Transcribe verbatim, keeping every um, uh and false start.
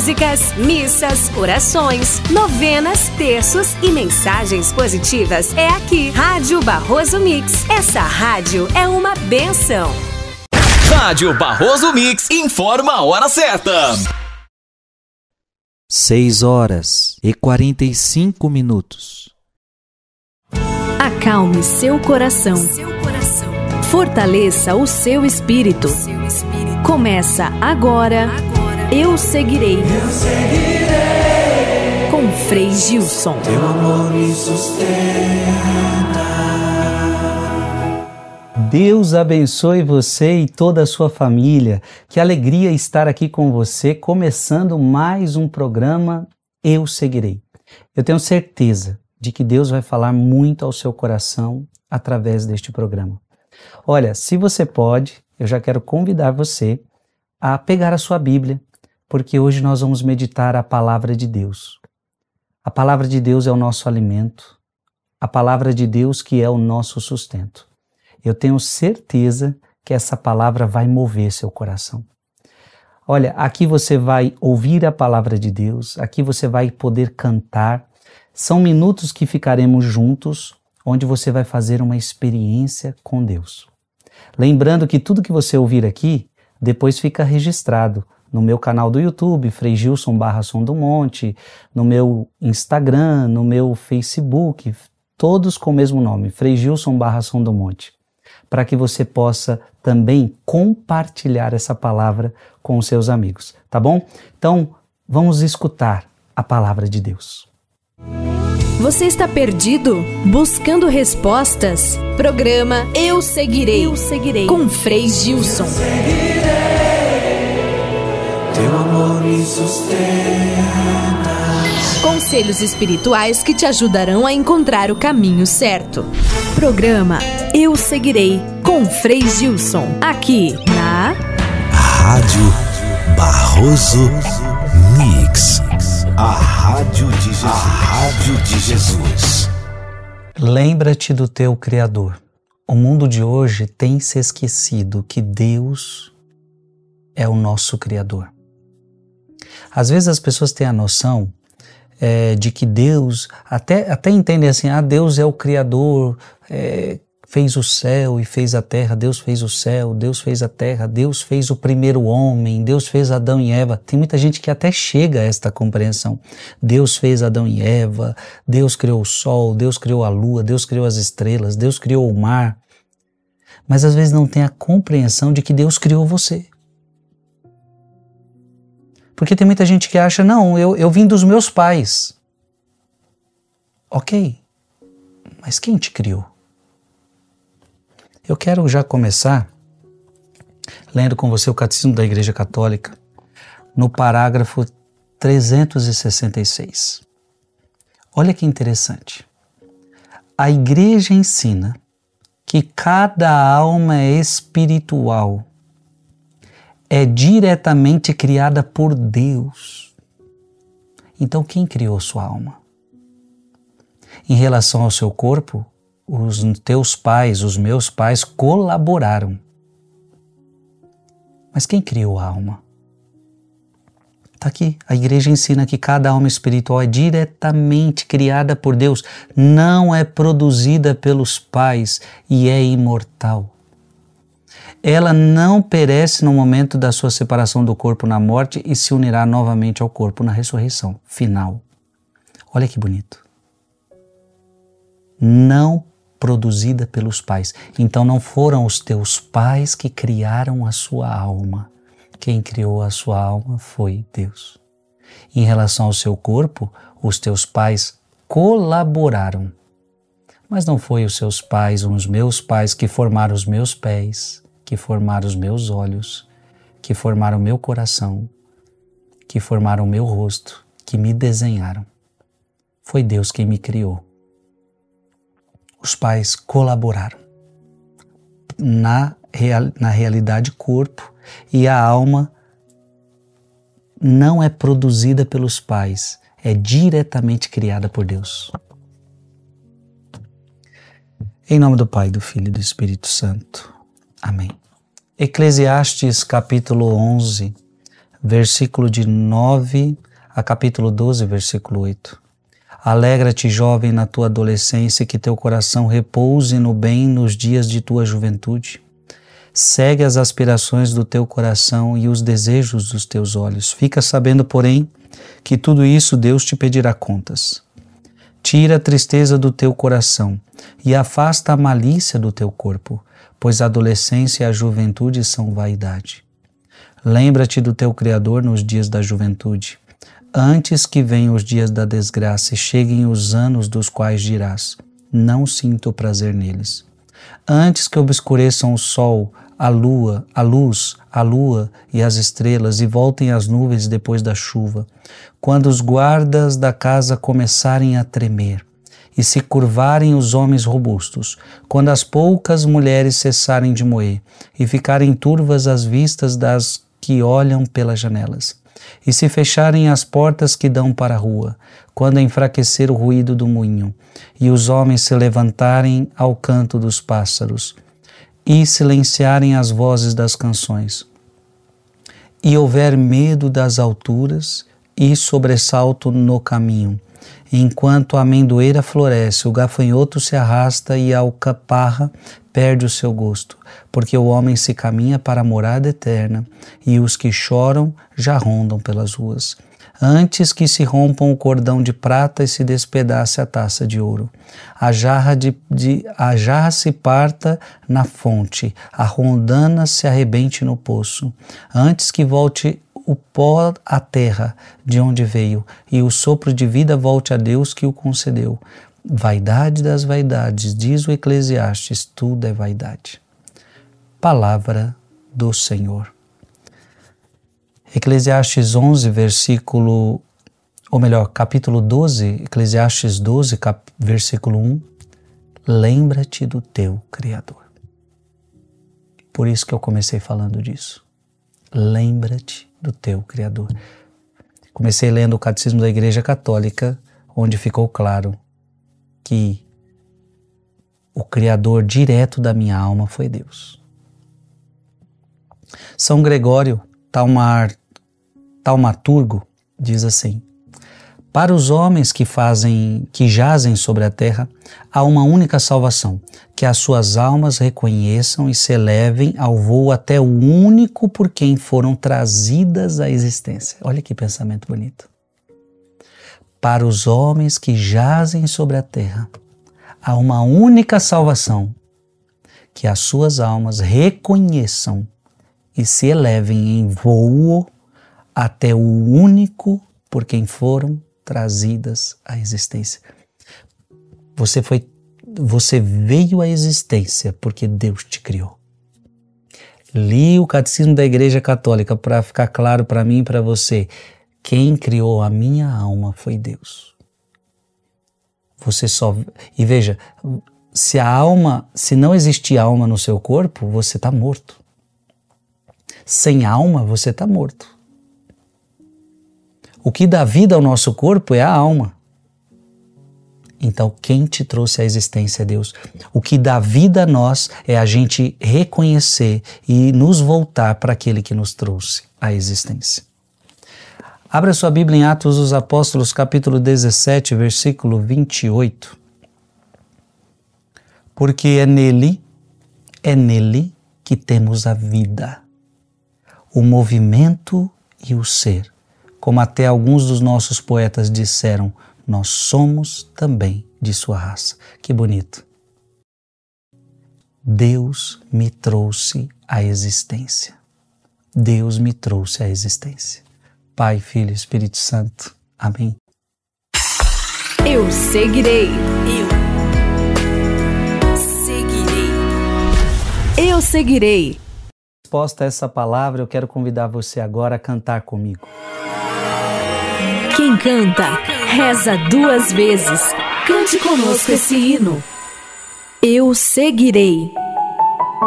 músicas, missas, orações, novenas, terços e mensagens positivas é aqui. Rádio Barroso Mix. Essa rádio é uma bênção. Rádio Barroso Mix informa a hora certa. seis horas e quarenta e cinco minutos. Acalme seu coração. Seu coração. Fortaleça o seu espírito. O seu espírito. Começa agora. agora. Eu seguirei. Eu seguirei. Com Frei Gilson. Teu amor me sustenta. Deus abençoe você e toda a sua família. Que alegria estar aqui com você, começando mais um programa Eu Seguirei. Eu tenho certeza de que Deus vai falar muito ao seu coração através deste programa. Olha, se você pode, eu já quero convidar você a pegar a sua Bíblia, porque hoje nós vamos meditar a palavra de Deus. A palavra de Deus é o nosso alimento, a palavra de Deus que é o nosso sustento. Eu tenho certeza que essa palavra vai mover seu coração. Olha, aqui você vai ouvir a palavra de Deus, aqui você vai poder cantar. São minutos que ficaremos juntos, onde você vai fazer uma experiência com Deus. Lembrando que tudo que você ouvir aqui, depois fica registrado no meu canal do YouTube, Frei Gilson barra Som do Monte, no meu Instagram, no meu Facebook, todos com o mesmo nome, Frei Gilson barra Som do Monte, para que você possa também compartilhar essa palavra com os seus amigos, tá bom? Então, vamos escutar a palavra de Deus. Você está perdido? Buscando respostas? Programa Eu Seguirei. Eu Seguirei. Com Frei Gilson. Eu seguirei. Teu amor me sustenta. Conselhos espirituais que te ajudarão a encontrar o caminho certo. Programa Eu Seguirei. Com Frei Gilson. Aqui na Rádio Barroso Mix. A Rádio de Jesus. A Rádio de Jesus. Lembra-te do teu Criador. O mundo de hoje tem se esquecido que Deus é o nosso Criador. Às vezes as pessoas têm a noção é, de que Deus, até, até entendem assim, ah, Deus é o Criador, é, fez o céu e fez a terra, Deus fez o céu, Deus fez a terra, Deus fez o primeiro homem, Deus fez Adão e Eva. Tem muita gente que até chega a esta compreensão. Deus fez Adão e Eva, Deus criou o sol, Deus criou a lua, Deus criou as estrelas, Deus criou o mar. Mas às vezes não tem a compreensão de que Deus criou você. Porque tem muita gente que acha, não, eu, eu vim dos meus pais. Ok, mas quem te criou? Eu quero já começar lendo com você o Catecismo da Igreja Católica, no parágrafo trezentos e sessenta e seis. Olha que interessante. A Igreja ensina que cada alma é espiritual, é diretamente criada por Deus. Então, quem criou sua alma? Em relação ao seu corpo, os teus pais, os meus pais colaboraram. Mas quem criou a alma? Está aqui. A igreja ensina que cada alma espiritual é diretamente criada por Deus, não é produzida pelos pais e é imortal. Ela não perece no momento da sua separação do corpo na morte e se unirá novamente ao corpo na ressurreição final. Olha que bonito. Não produzida pelos pais. Então não foram os teus pais que criaram a sua alma. Quem criou a sua alma foi Deus. Em relação ao seu corpo, os teus pais colaboraram. Mas não foi os seus pais ou os meus pais que formaram os meus pés, que formaram os meus olhos, que formaram o meu coração, que formaram o meu rosto, que me desenharam. Foi Deus quem me criou. Os pais colaboraram na, real, na realidade corpo, e a alma não é produzida pelos pais, é diretamente criada por Deus. Em nome do Pai, do Filho e do Espírito Santo. Amém. Eclesiastes capítulo onze, versículo de nove a capítulo doze, versículo oito. Alegra-te, jovem, na tua adolescência, que teu coração repouse no bem nos dias de tua juventude. Segue as aspirações do teu coração e os desejos dos teus olhos. Fica sabendo, porém, que tudo isso Deus te pedirá contas. Tira a tristeza do teu coração e afasta a malícia do teu corpo, pois a adolescência e a juventude são vaidade. Lembra-te do teu Criador nos dias da juventude, antes que venham os dias da desgraça e cheguem os anos dos quais dirás: não sinto prazer neles. Antes que obscureçam o sol, a lua, a luz, a lua e as estrelas e voltem as nuvens depois da chuva, quando os guardas da casa começarem a tremer e se curvarem os homens robustos, quando as poucas mulheres cessarem de moer e ficarem turvas as vistas das que olham pelas janelas, e se fecharem as portas que dão para a rua, quando enfraquecer o ruído do moinho, e os homens se levantarem ao canto dos pássaros, e silenciarem as vozes das canções, e houver medo das alturas e sobressalto no caminho, enquanto a amendoeira floresce, o gafanhoto se arrasta e a alcaparra perde o seu gosto, porque o homem se caminha para a morada eterna e os que choram já rondam pelas ruas. Antes que se rompam o cordão de prata e se despedace a taça de ouro, a jarra, de, de, a jarra se parta na fonte, a rondana se arrebente no poço, antes que volte o pó à terra de onde veio e o sopro de vida volte a Deus que o concedeu. Vaidade das vaidades, diz o Eclesiastes, tudo é vaidade. Palavra do Senhor. Eclesiastes onze, versículo, ou melhor, capítulo doze, Eclesiastes doze, cap, versículo um, lembra-te do teu Criador. Por isso que eu comecei falando disso. Lembra-te do teu Criador. Comecei lendo o Catecismo da Igreja Católica, onde ficou claro que o Criador direto da minha alma foi Deus. São Gregório, Taumar, taumaturgo, diz assim: para os homens que fazem, que jazem sobre a terra, há uma única salvação, que as suas almas reconheçam e se elevem ao voo até o único por quem foram trazidas à existência. Olha que pensamento bonito. Para os homens que jazem sobre a terra, há uma única salvação, que as suas almas reconheçam e se elevem em voo até o único por quem foram trazidas à existência. Você foi, você veio à existência porque Deus te criou. Li o Catecismo da Igreja Católica para ficar claro para mim e para você. Quem criou a minha alma foi Deus. Você só... E veja, se a alma, se não existir alma no seu corpo, você está morto. Sem alma, você está morto. O que dá vida ao nosso corpo é a alma. Então, quem te trouxe à existência é Deus. O que dá vida a nós é a gente reconhecer e nos voltar para aquele que nos trouxe à existência. Abra sua Bíblia em Atos dos Apóstolos, capítulo dezessete, versículo vinte e oito. Porque é nele, é nele que temos a vida, o movimento e o ser. Como até alguns dos nossos poetas disseram, nós somos também de sua raça. Que bonito. Deus me trouxe à existência. Deus me trouxe à existência. Pai, Filho e Espírito Santo. Amém. Eu seguirei. Eu seguirei. Eu seguirei. Resposta a essa palavra, eu quero convidar você agora a cantar comigo. Quem canta, reza duas vezes. Cante conosco esse hino. Eu seguirei.